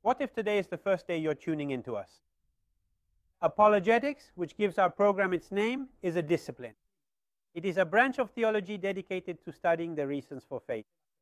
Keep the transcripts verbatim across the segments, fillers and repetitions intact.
What if today is the first day you're tuning into us? Apologetics, which gives our program its name, is a discipline. It is a branch of theology dedicated to studying the reasons for faith.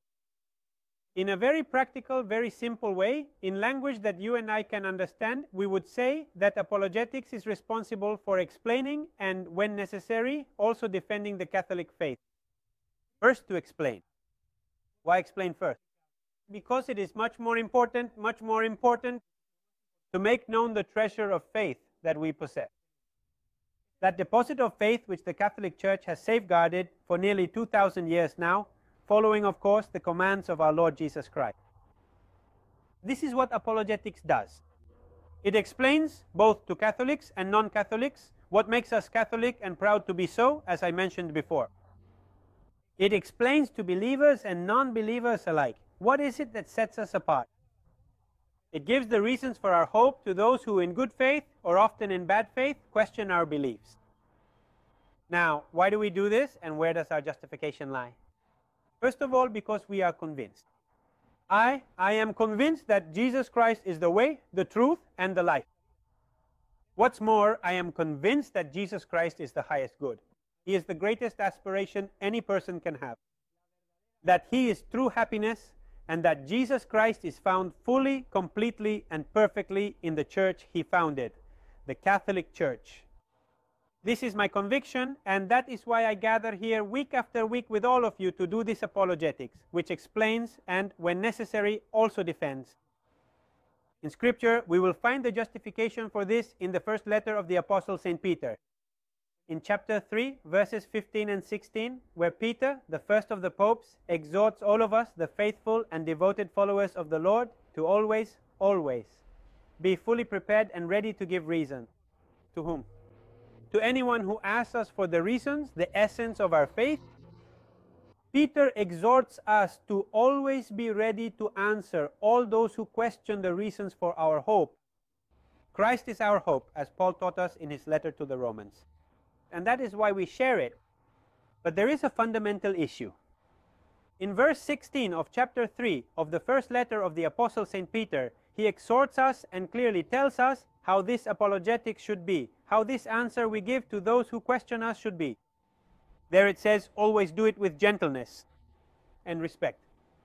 In a very practical, very simple way, in language that you and I can understand, we would say that apologetics is responsible for explaining and, when necessary, also defending the Catholic faith. First, to explain. Why explain first? Because it is much more important, much more important to make known the treasure of faith that we possess. That deposit of faith which the Catholic Church has safeguarded for nearly two thousand years now, following, of course, the commands of our Lord Jesus Christ. This is what apologetics does. It explains, both to Catholics and non-Catholics, what makes us Catholic and proud to be so, as I mentioned before. It explains to believers and non-believers alike, what is it that sets us apart. It gives the reasons for our hope to those who, in good faith, or often in bad faith, question our beliefs. Now, why do we do this, and where does our justification lie? First of all, because we are convinced. I, I am convinced that Jesus Christ is the way, the truth, and the life. What's more, I am convinced that Jesus Christ is the highest good. He is the greatest aspiration any person can have. That He is true happiness, and that Jesus Christ is found fully, completely, and perfectly in the church He founded, the Catholic Church. This is my conviction, and that is why I gather here week after week with all of you to do this apologetics, which explains and, when necessary, also defends. In Scripture, we will find the justification for this in the first letter of the Apostle Saint Peter. In chapter three, verses fifteen and sixteen, where Peter, the first of the popes, exhorts all of us, the faithful and devoted followers of the Lord, to always, always be fully prepared and ready to give reason. To whom? To anyone who asks us for the reasons, the essence of our faith. Peter exhorts us to always be ready to answer all those who question the reasons for our hope. Christ is our hope, as Paul taught us in his letter to the Romans. And that is why we share it. But there is a fundamental issue. In verse sixteen of chapter three of the first letter of the Apostle Saint Peter, he exhorts us and clearly tells us how this apologetic should be, how this answer we give to those who question us should be. There it says, always do it with gentleness and respect.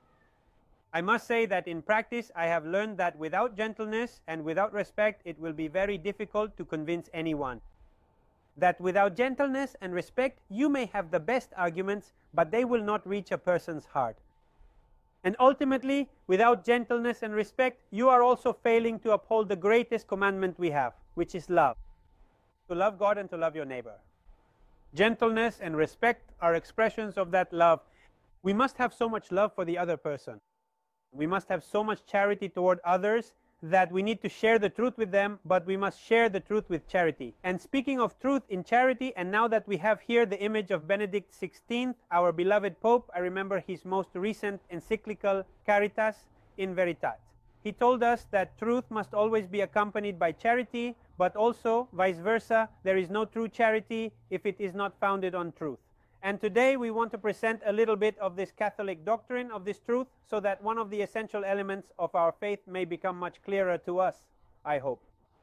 I must say that in practice I have learned that without gentleness and without respect it will be very difficult to convince anyone. That without gentleness and respect you may have the best arguments, but they will not reach a person's heart. And ultimately, without gentleness and respect, you are also failing to uphold the greatest commandment we have, which is love. To love God and to love your neighbor. Gentleness and respect are expressions of that love. We must have so much love for the other person. We must have so much charity toward others that we need to share the truth with them, but we must share the truth with charity. And speaking of truth in charity, and now that we have here the image of Benedict the sixteenth, our beloved Pope, I remember his most recent encyclical, Caritas in Veritate. He told us that truth must always be accompanied by charity, but also, vice versa, there is no true charity if it is not founded on truth. And today we want to present a little bit of this Catholic doctrine of this truth so that one of the essential elements of our faith may become much clearer to us, I hope.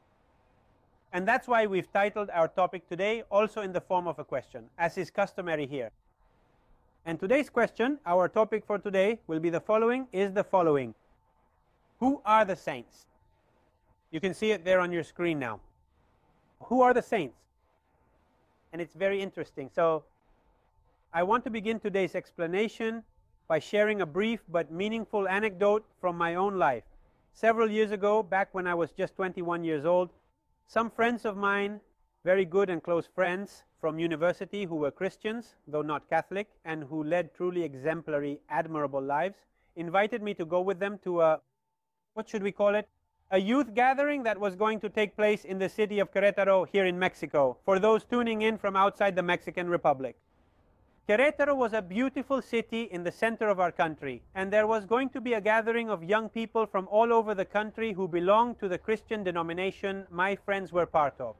And that's why we've titled our topic today also in the form of a question, as is customary here. And today's question, our topic for today, will be the following, is the following. Who are the saints? You can see it there on your screen now. Who are the saints? And it's very interesting. So, I want to begin today's explanation by sharing a brief but meaningful anecdote from my own life. Several years ago, back when I was just twenty-one years old, some friends of mine, very good and close friends from university who were Christians, though not Catholic, and who led truly exemplary, admirable lives, invited me to go with them to a, what should we call it? A youth gathering that was going to take place in the city of Querétaro here in Mexico, for those tuning in from outside the Mexican Republic. Querétaro was a beautiful city in the center of our country, and there was going to be a gathering of young people from all over the country who belonged to the Christian denomination my friends were part of.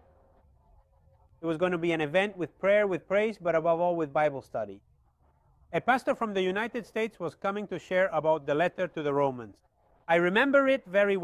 It was going to be an event with prayer, with praise, but above all with Bible study. A pastor from the United States was coming to share about the letter to the Romans. I remember it very well.